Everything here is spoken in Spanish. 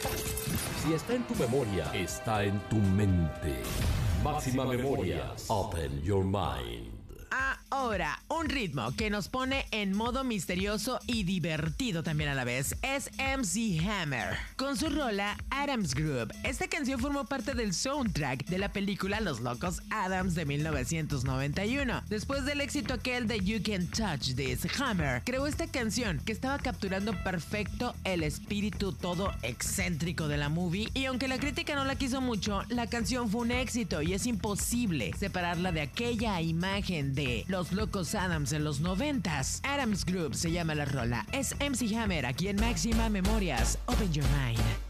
Si está en tu memoria, está en tu mente. Máxima Memorias. Open your mind. Ahora, un ritmo que nos pone en modo misterioso y divertido también a la vez es MC Hammer, con su rola Addams Group. Esta canción formó parte del soundtrack de la película Los Locos Adams de 1991. Después del éxito aquel de You Can Touch This, Hammer creó esta canción que estaba capturando perfecto el espíritu todo excéntrico de la movie, y aunque la crítica no la quiso mucho, la canción fue un éxito y es imposible separarla de aquella imagen de Los Locos Adams en los 90s. Addams Group se llama la rola. Es MC Hammer aquí en Máxima Memorias. Open your mind.